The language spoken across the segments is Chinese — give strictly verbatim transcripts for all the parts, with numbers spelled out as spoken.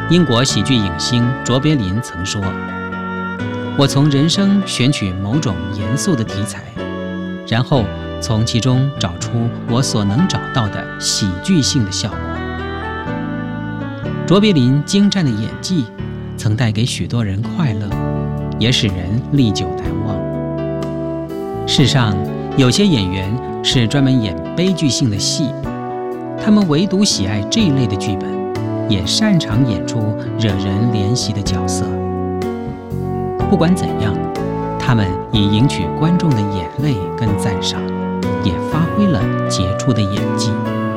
英国喜剧影星卓别林曾说：“我从人生选取某种严肃的题材，然后从其中找出我所能找到的喜剧性的效果。”卓别林精湛的演技曾带给许多人快乐，也使人历久难忘。世上有些演员是专门演悲剧性的戏，他们唯独喜爱这一类的剧本，也擅长演出惹人怜惜的角色。不管怎样，他们以赢取观众的眼泪跟赞赏，也发挥了杰出的演技。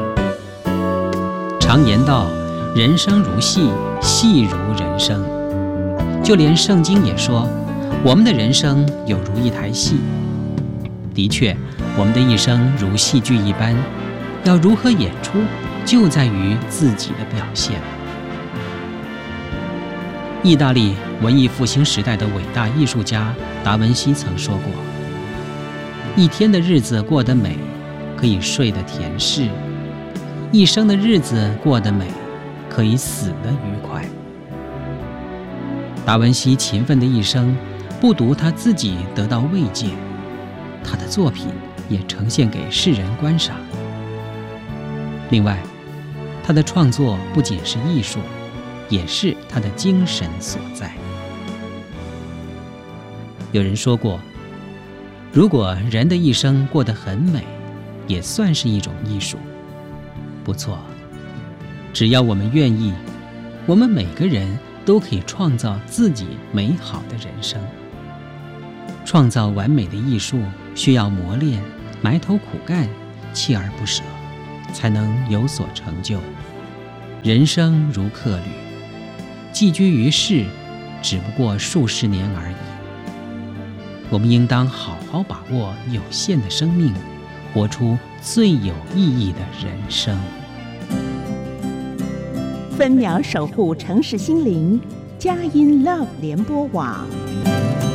常言道，人生如戏，戏如人生。就连圣经也说，我们的人生有如一台戏。的确，我们的一生如戏剧一般，要如何演出，就在于自己的表现。意大利文艺复兴时代的伟大艺术家达文西曾说过：“一天的日子过得美，可以睡得甜适；一生的日子过得美，可以死得愉快。”达文西勤奋的一生，不独他自己得到慰藉，他的作品也呈现给世人观赏。另外，他的创作不仅是艺术，也是他的精神所在。有人说过，如果人的一生过得很美，也算是一种艺术。不错，只要我们愿意，我们每个人都可以创造自己美好的人生。创造完美的艺术需要磨练，埋头苦干，锲而不舍，才能有所成就。人生如客旅，寄居于世，只不过数十年而已。我们应当好好把握有限的生命，活出最有意义的人生。 分秒守护城市心灵，佳音 Love 联播网。